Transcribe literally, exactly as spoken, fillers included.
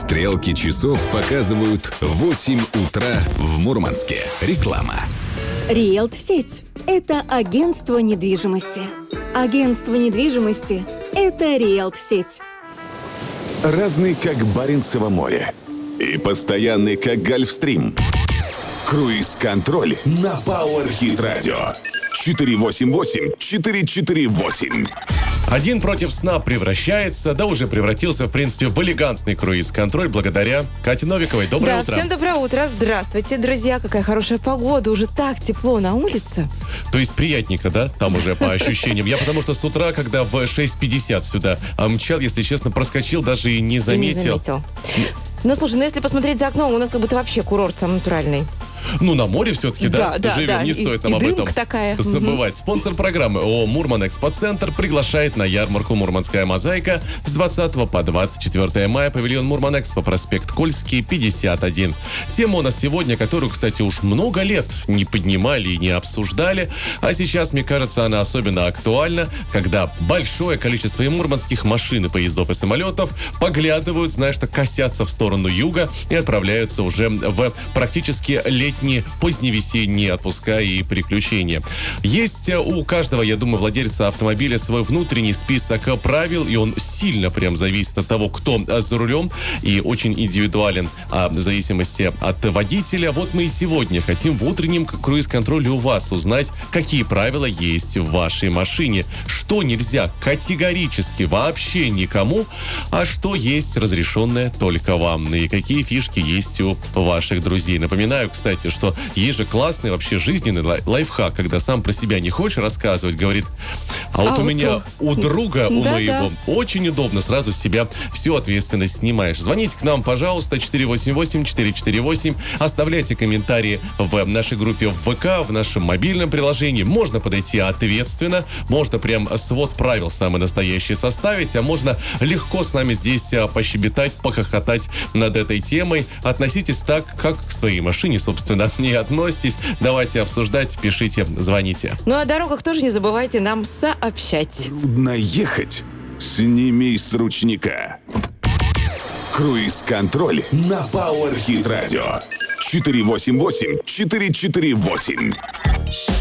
Стрелки часов показывают восемь утра в Мурманске. Реклама. Риэлт-сеть – это агентство недвижимости. Агентство недвижимости – это Риэлт-сеть. Разный, как Баренцево море. И постоянный, как Гольфстрим. Круиз-контроль на Power Hit Radio. четыре восемь восемь четыре четыре восемь. Один против сна превращается, да уже превратился, в принципе, в элегантный круиз-контроль благодаря Кате Новиковой. Доброе да, утро. Всем доброе утро. Здравствуйте, друзья. Какая хорошая погода. Уже так тепло на улице. То есть приятненько, да? Там уже по ощущениям. Я потому что с утра, когда в шесть пятьдесят сюда мчал, если честно, проскочил, даже и не заметил. И не заметил. Ну, слушай, ну если посмотреть за окном, у нас как будто вообще курорт сам натуральный. Ну, на море все-таки, да, да, да живем, да. не И, стоит нам и об этом такая. забывать. Угу. Спонсор программы ООО «Мурманэкспоцентр» приглашает на ярмарку «Мурманская мозаика» с двадцатого по двадцать четвёртое мая, павильон «Мурманэкспо», проспект Кольский, пятьдесят один. Тема у нас сегодня, которую, кстати, уж много лет не поднимали и не обсуждали, а сейчас, мне кажется, она особенно актуальна, когда большое количество и мурманских машин, и поездов, и самолетов поглядывают, знаешь, так косятся в сторону юга и отправляются уже в практически летние, поздневесенние отпуска и приключения. Есть у каждого, я думаю, владельца автомобиля свой внутренний список правил, и он сильно прям зависит от того, кто за рулем, и очень индивидуален а, в зависимости от водителя. Вот мы и сегодня хотим в утреннем круиз-контроле у вас узнать, какие правила есть в вашей машине, что нельзя категорически вообще никому, а что есть разрешенное только вам, и какие фишки есть у ваших друзей. Напоминаю, кстати, что есть же классный вообще жизненный лай- лайфхак, когда сам про себя не хочешь рассказывать, говорит, а вот а у вот меня, у друга, у да, моего, да. очень удобно, сразу с себя всю ответственность снимаешь. Звоните к нам, пожалуйста, четыре восемь восемь четыре четыре восемь, оставляйте комментарии в нашей группе в ВК, в нашем мобильном приложении. Можно подойти ответственно, можно прям свод правил самый настоящий составить, а можно легко с нами здесь пощебетать, похохотать над этой темой. Относитесь так, как к своей машине, собственно, не относитесь. Давайте обсуждать, пишите, звоните. Ну, о дорогах тоже не забывайте нам сообщать. Трудно ехать? Сними с ручника. Круиз-контроль на Power Hit Radio. четыре восемь восемь четыре четыре восемь.